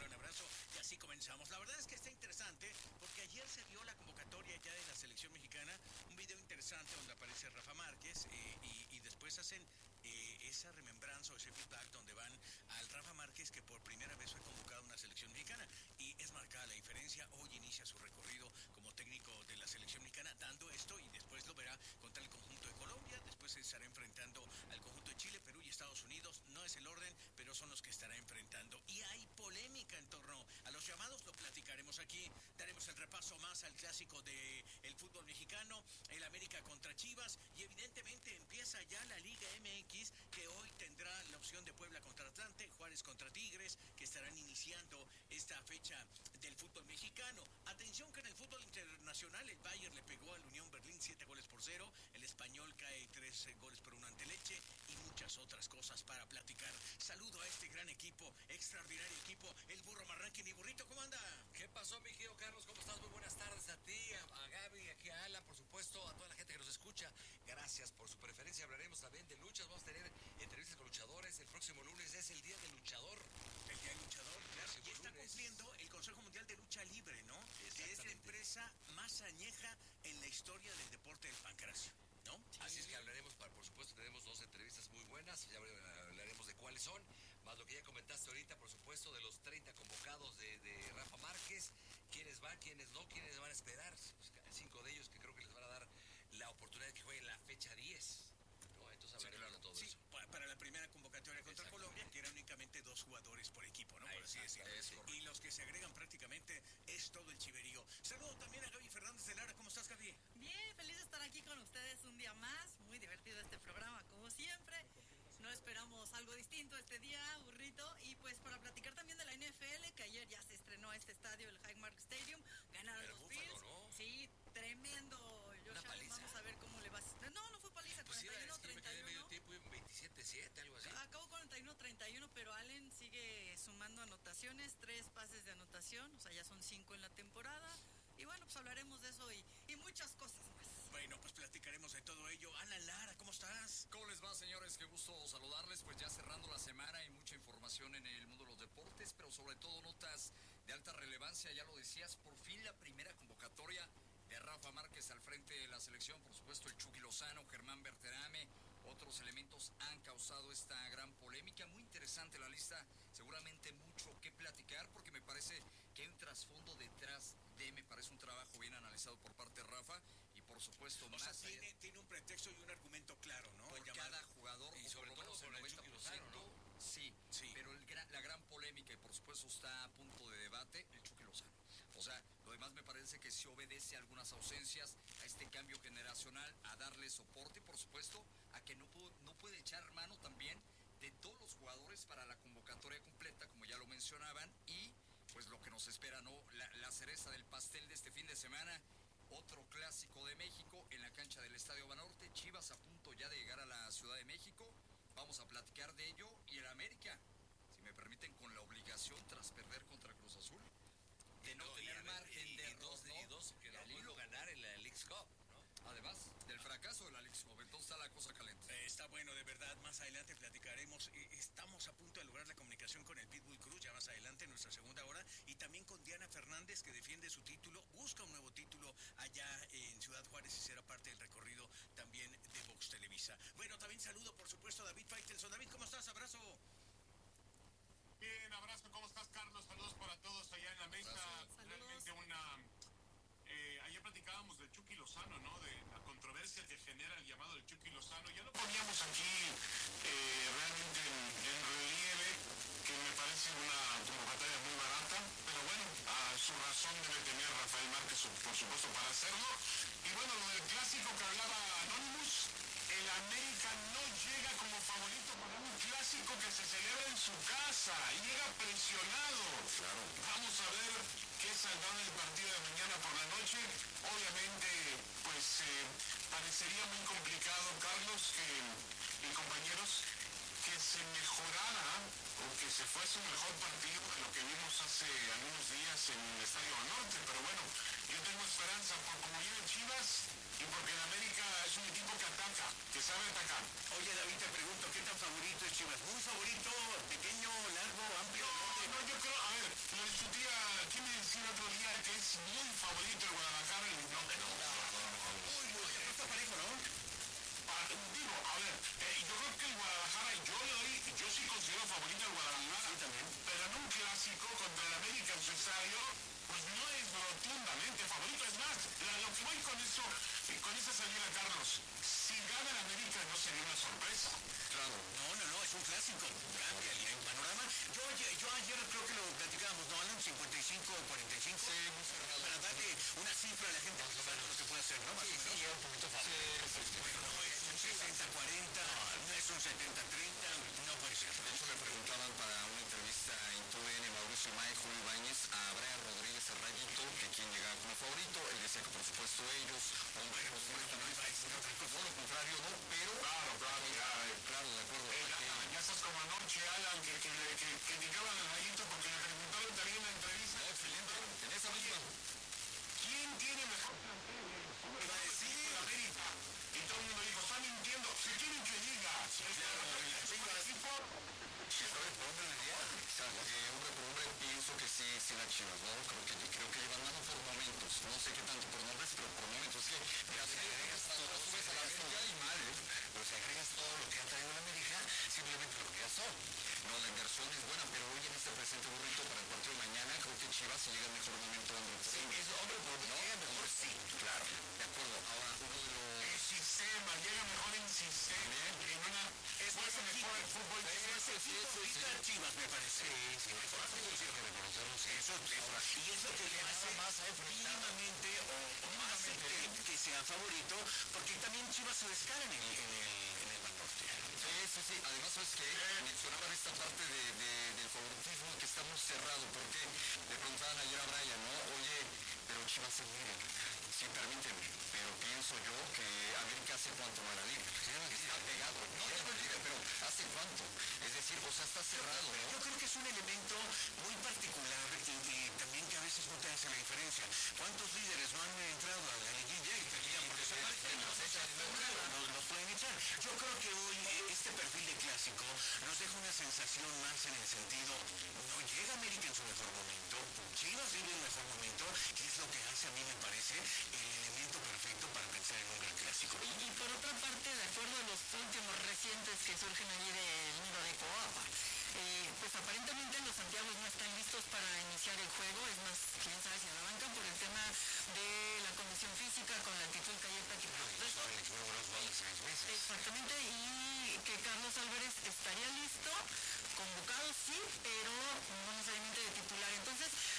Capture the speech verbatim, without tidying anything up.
gran abrazo y así comenzamos. La verdad es que está interesante porque ayer se dio la convocatoria ya de la selección mexicana, un video interesante donde aparece Rafa Márquez eh, y, y después hacen eh, esa remembranza o ese feedback donde van al Rafa Márquez que por primera vez fue convocado a una selección mexicana y es marcada la diferencia. Hoy inicia su recorrido como técnico de la selección mexicana dando esto y después lo verá contra el conjunto de Colombia, después se estará enfrentando al conjunto de Chile, Perú y Estados Unidos. No es el orden, pero son los que estará enfrentando. Y hay polémica en torno a los llamados, lo platicaremos aquí. Daremos el repaso más al clásico del fútbol mexicano, el América contra Chivas, y evidentemente empieza ya la Liga M X, que hoy tendrá la opción de Puebla contra Atlante, Juárez contra Tigres, que estarán iniciando esta fecha del fútbol mexicano. Atención que en el fútbol internacional el Bayern le pegó al Unión Berlín siete goles por cero, el Español cae tres goles por uno ante Leche y muchas otras cosas para platicar. Saludo a este gran equipo, extraordinario equipo, el Burro Marranquín. Y Burrito, ¿cómo anda? ¿Qué pasó, mi querido Carlos? ¿Cómo estás? Muy buenas tardes a ti, a, a Gaby, aquí a Alan, por supuesto, a toda la gente que nos escucha. Gracias por su preferencia. Hablaremos también de luchas, vamos a tener entrevistas con luchadores. El próximo lunes es el Día del Luchador. El Día del Luchador, claro. Y está lunes. cumpliendo el Consejo Mundial de Lucha Libre, ¿no? Que es la empresa más añeja en la historia del deporte del pancracio, ¿no? Sí. Así es que hablaremos, por supuesto, tenemos dos entrevistas muy buenas, ya hablaremos de cuáles son, más lo que ya comentaste ahorita, por supuesto, de los treinta convocados de, de Rafa Márquez, quiénes van, quiénes no, quiénes van a esperar, pues, cinco de ellos que creo que les van a dar la oportunidad de que jueguen la fecha diez. ¿No? Entonces hablaremos sí, claro. de todo sí, eso. Para la primera convocatoria contra Colombia, que eran únicamente dos jugadores por equipo, ¿no? Por así decirlo. Y los que se agregan prácticamente es todo el chiverío. Saludo también a Gaby Fernández de Lara. ¿Cómo estás, Gaby? Bien, feliz de estar aquí con ustedes un día más. Muy divertido este programa, como siempre. No esperamos algo distinto este día, Burrito. Y pues para platicar también de la N F L, que ayer ya se estrenó este estadio, el Highmark Stadium. Ganaron Pero los Búfalo, Bills. ¿no? Sí, tremendo. Josh Allen, vamos a ver cómo le va. No, no fue paliza, pues cuarenta y uno a treinta y uno. Medio tiempo veintisiete siete, algo así. Acabó cuarenta y uno treinta y uno, pero Allen sigue sumando anotaciones, tres pases de anotación, o sea, ya son cinco en la temporada. Y bueno, pues hablaremos de eso y, y muchas cosas más. Bueno, pues platicaremos de todo ello. Alan Lara, ¿cómo estás? ¿Cómo les va, señores? Qué gusto saludarles. Pues ya cerrando la semana hay mucha información en el mundo de los deportes, pero sobre todo notas de alta relevancia. Ya lo decías, por fin la primera convocatoria de Rafa Márquez al frente de la selección. Por supuesto, el Chucky Lozano, Germán Berterame, otros elementos han causado esta gran polémica. Muy interesante la lista, seguramente mucho que platicar, porque me parece que hay un trasfondo detrás de, me parece un trabajo bien analizado por parte de Rafa, y por supuesto o más sea, allá, tiene, tiene un pretexto y un argumento claro, ¿no? por cada jugador, y sobre todo con el Chucky Lozano, ¿no? Sí, sí, pero el gran, la gran polémica, y por supuesto está a punto de debate, el Chucky Lozano. O sea, lo demás me parece que sí obedece a algunas ausencias, a este cambio generacional, a darle soporte y por supuesto a que no, pudo, no puede echar mano también de todos los jugadores para la convocatoria completa, como ya lo mencionaban, y pues lo que nos espera, ¿no? La, la cereza del pastel de este fin de semana, otro clásico de México en la cancha del Estadio Banorte, Chivas a punto ya de llegar a la Ciudad de México, vamos a platicar de ello, y el América, si me permiten, con la obligación tras perder contra Cruz Azul, de no, no tener margen y, de y dos, error, y dos que no pudo ganar en la Leagues Cup, ¿no? Además del fracaso de la Leagues Cup, entonces está la cosa caliente. Eh, está bueno, de verdad, más adelante platicaremos. Eh, estamos a punto de lograr la comunicación con el Pitbull Cruz, ya más adelante en nuestra segunda hora, y también con Diana Fernández, que defiende su título, busca un nuevo título allá en Ciudad Juárez y será parte del recorrido también de Vox Televisa. Bueno, también saludo, por supuesto, a David Faitelson. David, ¿cómo estás? Abrazo. Bien, abrazo, ¿cómo estás, Carlos? Saludos para todos allá en la mesa. Saludos. Realmente una... Eh, ayer platicábamos del Chucky Lozano, ¿no? De la controversia que genera el llamado del Chucky Lozano. Ya lo poníamos aquí eh, realmente en, en relieve, que me parece una convocatoria muy barata, pero bueno, a su razón debe tener Rafael Márquez, por supuesto, para hacerlo. Y bueno, lo del clásico que hablaba Anonymous, el América no llega como favorito para un clásico que se celebra en su casa, llega presionado. Claro. Vamos a ver qué saldrá en el partido de mañana por la noche. Obviamente, pues eh, parecería muy complicado, Carlos, que, y compañeros, que se mejorara o que se fuese un mejor partido de lo que vimos hace algunos días en el Estadio Norte, pero bueno, yo tengo esperanza por como viene Chivas y porque en América es un equipo que ataca, que sabe atacar. Oye, David, te pregunto, ¿qué tan favorito es Chivas? ¿Muy favorito, pequeño, largo, amplio? No, no, yo creo, a ver, lo discutía, ¿quién me decía el otro día que es muy favorito el Guadalajara? Y no, que no. Uy, uy, está parejo, ¿no? Ah, digo, a ver, eh, yo creo que el Guadalajara, yo le doy, yo sí considero favorito al Guadalajara, Sí, también. pero en un clásico contra el América en su estadio, pues no es rotundamente favorito. Es más, la- lo que voy con eso, eh, con esa salida, Carlos, si gana el América no sería una sorpresa. Claro. No, no, no, es un clásico. Cambia el, el panorama. Yo, ayer- yo ayer creo que lo platicábamos, ¿no, Alan? cincuenta y cinco, cuarenta y cinco. Sí, muy cerrado. Para darle una cifra a la gente, más o menos lo que puede hacer, ¿no? Más o menos. Sí, un poquito fácil. Bueno, no es un sesenta cuarenta, no es un setenta treinta, no puede ser. De hecho, le preguntaban para una entrevista en T V N Mauricio May, Julio Ibáñez, a Brian Rodríguez Rayito, que quien llegaba como favorito. Él decía que por supuesto ellos, hombre, por supuesto, no, no lo contrario, no, pero Claro, claro, ya, eh, claro, de acuerdo. eh, hay ya, que- ya estás como anoche, Alan, que, que, le- que, que indicaban al rayito porque le preguntaron también en la entrevista. No, excelente. En esa misma. ¿Quién tiene mejor plantel? Iba a decir. La América. Y todo el mundo dijo, está mintiendo. Si quieren que diga. Si es Claro, el y las Chivas. equipo. Si es hombre por hombre le diría, o sea, eh, hombre por hombre pienso que sí, sí las Chivas, ¿no? Creo que, creo que llevan mano por momentos, no sé qué tanto por nombres, pero por momentos, es que mira, si agregas todo, subes a la América y mal, ¿eh? Pero si agregas todo lo que han traído a la América, simplemente lo que ya son. No, la inversión es buena, pero hoy en este presente burrito para el partido de mañana, creo que Chivas si llega en mejor momento hombre por hombre. Es hombre por hombre, llega mejor, sí, claro, de acuerdo. Ahora, uno de los... El sistema, llega mejor en sistema. En una. Es más juega mejor el fútbol. Es más equipo ahorita Chivas, me parece. Sí, sí, mejor. Eso hay que reconocerlo, sí. Eso, eso. Y es lo que le hace más mínimamente o, o más que, que sea favorito, porque también Chivas se descara en el, en el, en el Banorte. Sí, sí, sí. Además, ¿sabes qué? Mencionaban esta parte de, de, del favoritismo que está muy cerrado, porque le preguntaban ayer a Brian, ¿no? Oye, pero Chivas se líder. Sí, permíteme, pero pienso yo que América hace cuánto va a la liga. Está pegado, no ya no liga, pero ¿hace cuánto? Es decir, o sea, está cerrado, ¿no? Yo creo que es un elemento muy particular y, y también que a veces no te hace la diferencia. ¿Cuántos líderes no han entrado a la liguilla y terminan por desaparecer? Los, los pueden echar. Yo creo que hoy eh, este perfil de clásico nos deja una sensación más en el sentido, no llega América en su mejor momento, Chivas vive el mejor momento, que es lo que hace a mí me parece el elemento perfecto para pensar en un gran clásico. Y, y por otra parte, de acuerdo a los últimos recientes que surgen allí del nido de Coapa, eh, pues aparentemente los Santiagos no están listos para iniciar el juego, es más, quién sabe si en la banca por el tema de la condición física con la actitud que ayer platicamos de eso. Exactamente, y que Carlos Álvarez estaría listo, convocado sí, pero no necesariamente de titular. Entonces,